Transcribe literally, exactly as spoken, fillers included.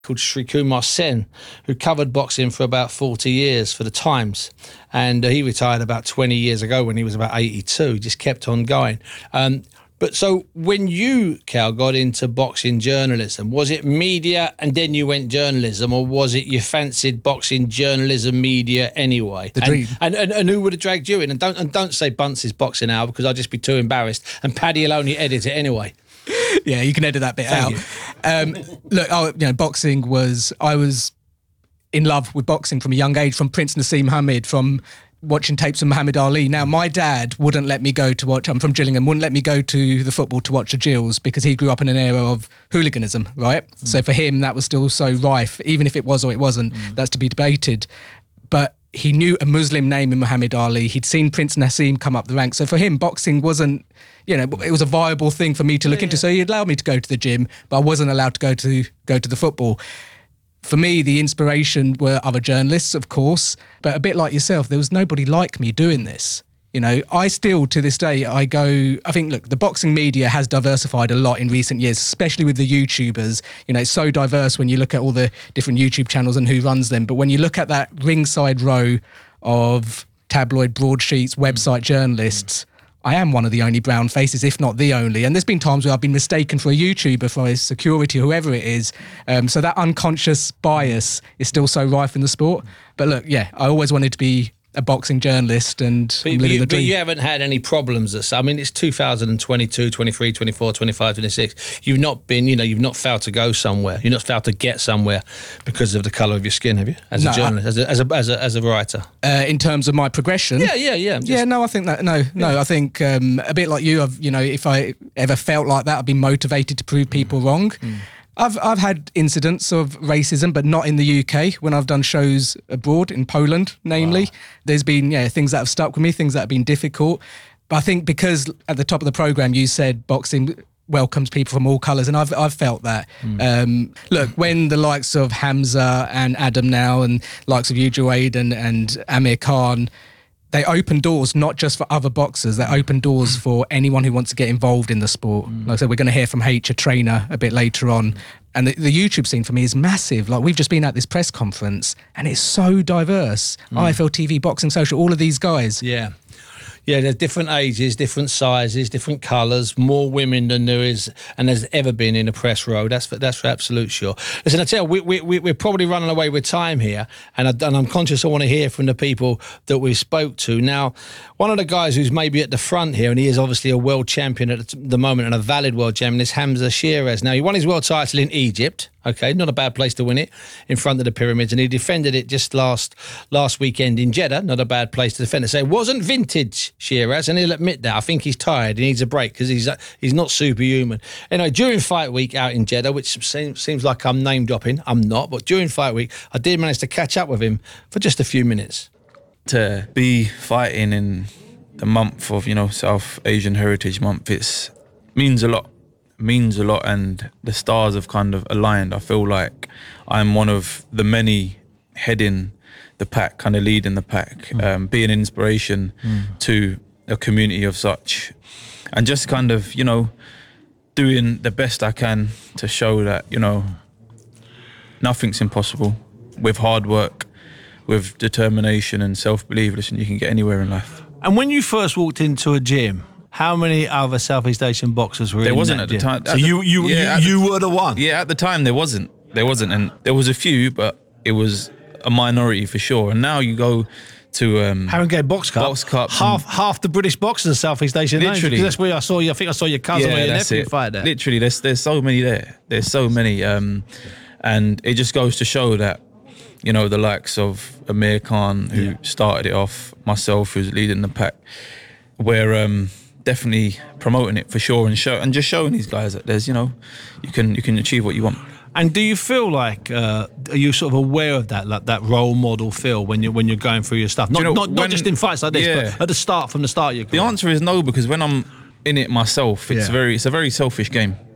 called Sri Kumar Sen, who covered boxing for about forty years for the Times, and uh, he retired about twenty years ago when he was about eighty-two. He just kept on going. Um, but so when you, Cal, got into boxing journalism, was it media and then you went journalism, or was it you fancied boxing journalism media anyway? The dream. And, and, and, and who would have dragged you in? And don't and don't say Bunce's boxing hour, because I'd just be too embarrassed, and Paddy will only edit it anyway. Yeah, you can edit that bit Thank out. Um, look, oh, you know, boxing was, I was in love with boxing from a young age, from Prince Nassim Hamid, from watching tapes of Muhammad Ali. Now, my dad wouldn't let me go to watch, I'm from Gillingham, wouldn't let me go to the football to watch the Gills because he grew up in an era of hooliganism, right? Mm. So for him, that was still so rife, even if it was or it wasn't, mm. that's to be debated. But he knew a Muslim name in Muhammad Ali. He'd seen Prince Nassim come up the ranks. So for him, boxing wasn't, you know, it was a viable thing for me to look yeah, into. Yeah. So he allowed me to go to the gym, but I wasn't allowed to go to go to the football. For me, the inspiration were other journalists, of course, but a bit like yourself, there was nobody like me doing this. You know, I still, to this day, I go, I think, look, the boxing media has diversified a lot in recent years, especially with the YouTubers. You know, it's so diverse when you look at all the different YouTube channels and who runs them. But when you look at that ringside row of tabloid broadsheets, website journalists, I am one of the only brown faces, if not the only. And there's been times where I've been mistaken for a YouTuber, for a security, whoever it is. Um, so that unconscious bias is still so rife in the sport. But look, yeah, I always wanted to be a boxing journalist, and but, I'm but, living you, the dream. But you haven't had any problems. At, I mean, it's two thousand twenty-two, twenty-three, twenty-four, twenty-five, twenty-six. You've not been, you know, you've not failed to go somewhere. You've not failed to get somewhere because of the colour of your skin, have you? As no, a journalist, I, as, a, as, a, as, a, as a writer. Uh, in terms of my progression? Yeah, yeah, yeah. Just, yeah, no, I think that, no, no, yeah. I think um, a bit like you, I've, you know, if I ever felt like that, I'd be motivated to prove people mm. wrong. Mm. I've I've had incidents of racism, but not in the U K. When I've done shows abroad, in Poland, namely, wow. there's been yeah things that have stuck with me, things that have been difficult. But I think because at the top of the programme you said boxing welcomes people from all colours, and I've I've felt that. Mm. Um, look, when the likes of Hamza and Adam now, and likes of you, Joaid, and and Amir Khan, they open doors not just for other boxers, they open doors for anyone who wants to get involved in the sport. Mm. Like I said, we're going to hear from H, a trainer, a bit later on. And the, the YouTube scene for me is massive. Like, we've just been at this press conference and it's so diverse. Mm. I F L T V, Boxing Social, all of these guys. Yeah. Yeah, there's different ages, different sizes, different colours, more women than there is and there's ever been in the press row. That's for, that's for absolute sure. Listen, I tell you, we, we, we're probably running away with time here, and, I, and I'm conscious I want to hear from the people that we spoke to. Now, one of the guys who's maybe at the front here, and he is obviously a world champion at the moment and a valid world champion, is Hamza Sheeraz. Now, he won his world title in Egypt. Okay, not a bad place to win it, in front of the pyramids, and he defended it just last last weekend in Jeddah. Not a bad place to defend it. So it wasn't vintage Sheeraz, and he'll admit that. I think he's tired. He needs a break because he's he's not superhuman. Anyway, during fight week out in Jeddah, which seems, seems like I'm name dropping, I'm not, but during fight week, I did manage to catch up with him for just a few minutes. To be fighting in the month of, you know, South Asian Heritage Month, it means a lot. means a lot, and the stars have kind of aligned. I feel like I'm one of the many heading the pack, kind of leading the pack, mm. um, being an inspiration mm. to a community of such, and just kind of, you know, doing the best I can to show that, you know, nothing's impossible. With hard work, with determination and self-belief, listen, you can get anywhere in life. And when you first walked into a gym, how many other Southeast Asian boxers were there in wasn't that at the gym? time. So at you the, you yeah, you, you the, were the one. Yeah, at the time there wasn't. There wasn't, and there was a few, but it was a minority for sure. And now you go to um, Haringey Box Cup. Box Cup. Half half the British boxers are Southeast Asian. Literally, names, that's where I saw you. I think I saw your cousin yeah, or your that's nephew it. fight there. Literally, there's there's so many there. There's so many, um, and it just goes to show that, you know, the likes of Amir Khan, who yeah. started it off, myself, who's leading the pack, we're um, definitely promoting it for sure, and show and just showing these guys that there's, you know, you can you can achieve what you want. And do you feel like uh, are you sort of aware of that, like that role model feel when you when you're going through your stuff? Not you know, not, when, not just in fights like this, yeah. but at the start, from the start, you. The answer is no, because when I'm in it myself, it's yeah. very it's a very selfish game.